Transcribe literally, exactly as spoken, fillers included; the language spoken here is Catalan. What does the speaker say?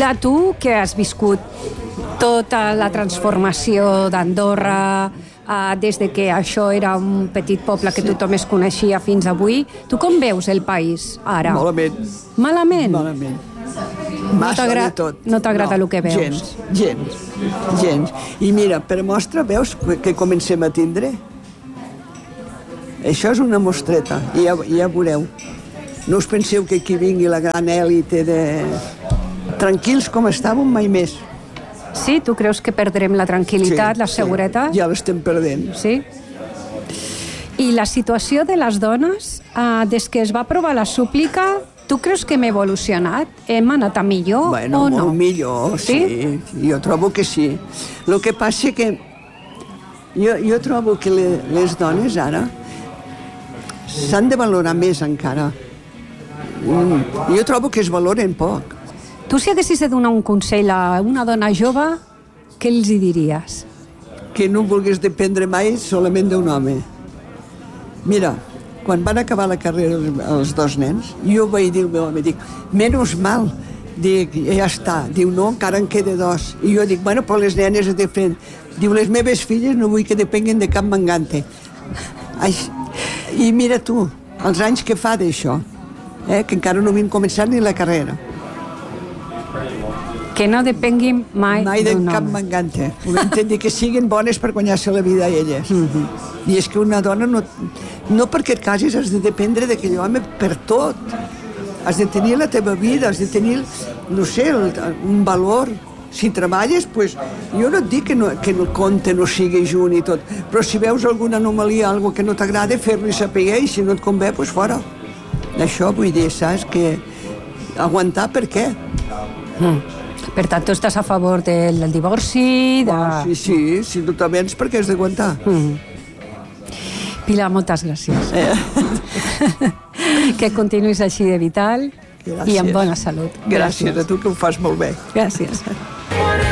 Pilar, tu que has viscut tota la transformació d'Andorra uh, des de que això era un petit poble que sí. tothom es coneixia fins avui, tu com veus el país ara? Malament. Malament? Malament. Massa no de tot. No t'agrada no, el que veus? Gens, gens, gens. I mira, per mostra, veus que comencem a tindre? Això és una mostreta, i ja, ja veureu. No us penseu que aquí vingui la gran èlite de... Tranquils com estàvem, mai més. Sí? Tu creus que perdrem la tranquil·litat, sí, la seguretat? Sí, ja l'estem perdent. Sí? I la situació de les dones, eh, des que es va aprovar la súplica, tu creus que hem evolucionat? Hem anat a millor bueno, o no? Molt millor, sí? sí. Jo trobo que sí. El que passa que jo, jo trobo que le, les dones ara s'han de valorar més encara. Mm. Jo trobo que es valoren poc. Tu, si haguessis de donar un consell a una dona jove, què els hi diries? Que no vulguis dependre mai solament d'un home. Mira, quan van acabar la carrera els dos nens, jo vaig dir al meu home, dic, menys mal, dic, ja està. Diu, no, encara en queda dos. I jo dic, bueno, però les nenes es defen. Diu, les meves filles no vull que depenguen de cap mangante. Ai, i mira tu, els anys que fa d'això, eh, que encara no havien començat ni la carrera. Que no depenguin mai, mai de d'un cap home. mangante. Ho entenc, que siguin bones per guanyar-se la vida a elles. Mm-hmm. I és que una dona no, no perquè et casis has de dependre d'aquell home per tot. Has de tenir la teva vida, has de tenir, no sé, un valor. Si treballes, pues, jo no et dic que, no, que el compte no sigui junt i tot, però si veus alguna anomalia, alguna que no t'agrada, fer-li saber, i si no et convé, pues fora. Això vull dir, saps? Que aguantar per què? Mm. Per tant, tu estàs a favor del, del divorci? De... Oh, sí, sí, si tu també ets, per què has d'aguantar? Mm. Pilar, moltes gràcies. Eh. Que continuïs així de vital. Gràcies. I amb bona salut. Gràcies, gràcies a tu, que ho fas molt bé. Gràcies.